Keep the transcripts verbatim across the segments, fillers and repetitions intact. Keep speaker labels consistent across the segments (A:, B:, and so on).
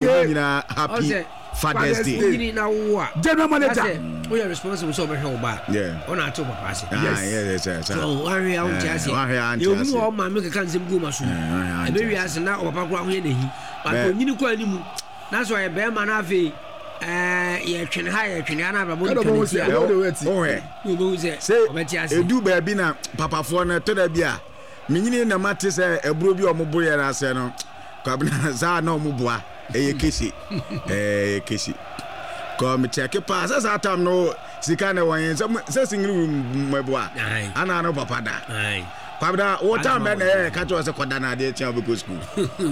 A: day. Happy Father's Day.
B: General manager.
C: We are responsible so much about.
A: Yeah.
C: On our top of us.
A: Yes, yes, yes.
C: So worry out just. You know my make a cancel go masu. And maybe as now or background here. But you know anymore. That's why a bear man have a uh yeah train higher train ana ba bon kan ti a
A: oh eh
C: you say
A: say edu ba bi na papa fo na to da bi a menyini na mate say eburo bi o mo bo yere ase no kwabna za na o mo boa eye kesi eh kesi ko me check pa sa sa tam no sika na won se singiri mboa ana no papa da kwabna wo tam be na ka to se koda na de tia be go school.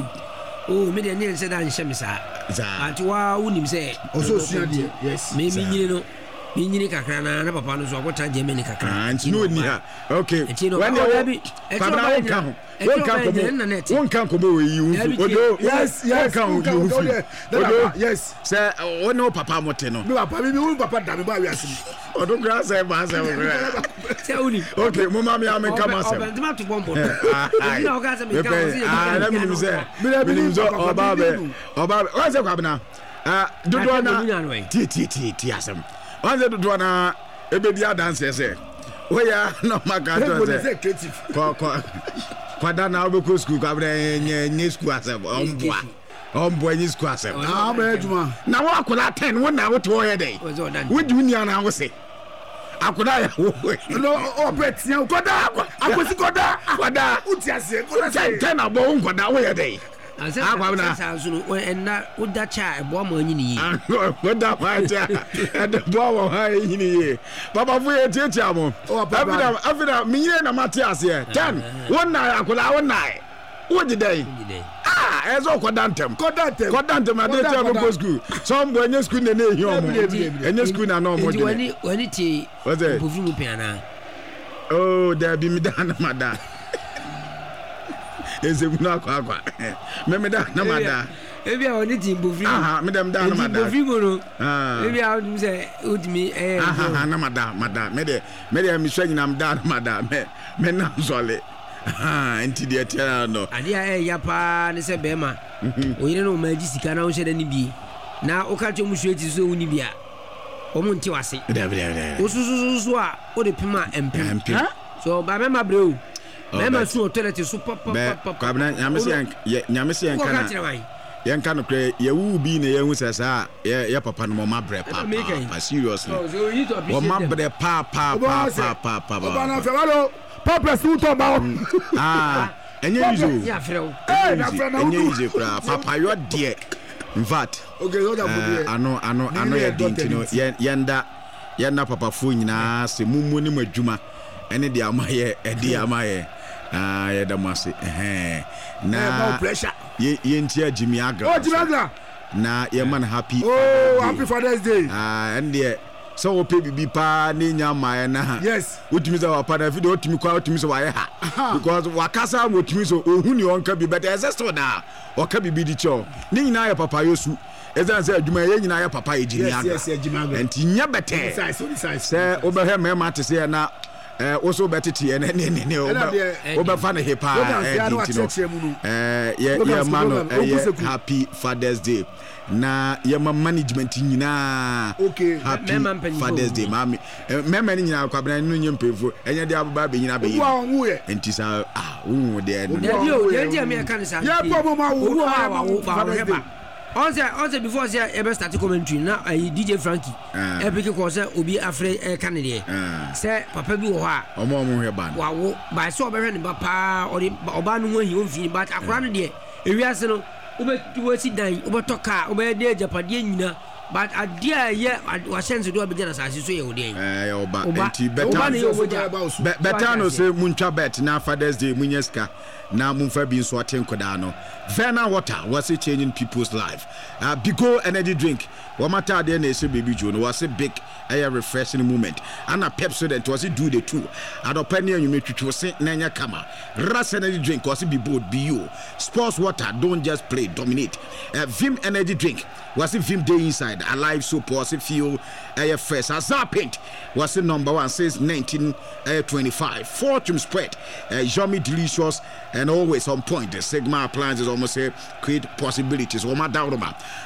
C: Oh, me dey near say that nhyem sa. Ati wa unim say
B: oso sua de. Yes.
C: Me me nyini no. Me nyini kakra na na papa no so akota Germany kakra.
A: Ah, nti no ni ha. Okay. When you Papa won kan. Won kan ko. Won kan ko be yi wu. Odo.
B: Yes, yes.
A: Kan kan wu.
B: Odo. Yes.
A: Say won no papa mote no.
B: Me papa me me papa da me ba wi asem.
A: Odo gra say ba say.
C: Say uni.
A: Okay, mo ma me am kan ma say.
C: Oba ndima to bombo. Na o ka say me kan say.
A: Ah, na me nim say. Me nim so oba be. Oba be. What's up na? Ah, dodo na. Ti ti ti ti asem. Once the do na ebedi dance say we ya no maka to say ko ko kwada na obeko school ka bre nye school asem omboa omboa nye school asem
B: ah ba ejuma
A: na wa akola ten won na wo to he dey wo di unia na wo se akoda ya wo
B: no opet nya koda akosi koda koda uti ase koda say
A: ten na bo koda wo he dey
C: agwa na sanso na uda cha ebo ma nyini yi
A: uda ma cha e bo wo ha nyini yi papa fu ye tietia mo afida afida minye na mate ase ten won na akola won na wo gidai ah ezo kodantem
B: kodantem
A: kodantem ade cha go school some boy nye school na na ehi omo enye school na na omo
C: gidai wani wani ti obufu mu piana
A: oh there be me dan mada ezeguna akwa akwa me da na mada
C: ebi a oni ti mbofri
A: aha me dem da na mada
C: mbofri goro ah ebi a oni say udimi eh
A: aha na mada mada me de me de mi swanyina am da na mada me me na zole ah enti de tera no
C: ade a eh ya pa ne se be ma oyire no ma ji sika na wo hede ni bi na o ka temu hwe ti so woni bi a o mo nti wase
A: da da da
C: o susu so a o de pima empem so ba me ma breu Mema su toilet su pop pop pop.
A: Kwabna nyamese nyamese yan kana. Yan kana kre ye wu bi ne ye hu sesa ye ye papa no ma bre pa pa seriously. O ma bre pa pa pa pa pa pa.
B: Oba na fe walo. Papa su to ba.
A: Ah, enye izo.
C: Ya freo.
B: Eh, na freo na.
A: Enye izo kra papa yo de. In fact.
B: Okay, so da bodi.
A: Ano ano ano ye dintino yenda yenda papa fu nyina se mumu ni madwuma. Ene de amaye e de amaye. Ah, yeah, that must eh. Nah,
B: pressure.
A: Ye ye ntia Jimmy Agra.
B: Oh, Jimmy Agra.
A: Nah, your man happy.
B: Oh, happy Father's Day.
A: Ah, and there. So we pay bibi pa ni nyama na.
B: Yes.
A: Utimi za wapada video utimi kwa utimi so waye ha. Because wakasa utimi so ohuni onka bi but ese so da. Waka bibi di cho. Ni nyina ya papa yosu. Eza se adwuma ye nyina ya papa ye Jimmy Agra.
B: Yes, yes, Jimmy Agra.
A: Enti nya bete.
B: Size, size.
A: Se obehe me ma te se na eh also betiti ene ne ne ne oba fa na hepa eh ye ye man eh happy Father's Day na ye management nyina
B: okay
A: happy Father's Day mami mema ni nyina kwabena no nyempefo enye de ababa be nyina be yi enti sa ah wo de no
C: ya dio ya dia me kan sa
B: ya po ma wo
C: wo wa wo Father's Day on say on say before say e be start commentary na D J Frankie e pick ko say obi afre e kan de say papa bi wo ha
A: omo omo hwe ban
C: wa wo ba say obehwe ne ba pa oba no ho hi on fi but akora no de ewiase no obe wo si dan obe toka obe de japade nyina but adia ye wa sense do obegana sase so ye wo de
A: eh oba enti better better no say muntwa bet na Father's Day munyeska na mumfa bi nso atenkoda no Verna water was it changing people's life uh, Bigo energy drink wamata de na ese baby jo no was a big air refreshing moment and a Pepsi that was it do the two adopani anwume twitwo se na nya kama Ras energy drink was it be bold be you sports water don't just play dominate uh, Vim energy drink was it Vim day inside alive soap was it feel air fresh Azapint was it number one since nineteen twenty-five Fortune spread uh, yummy delicious and always on point. The Sigma appliances almost say create possibilities. Oma Dauruba.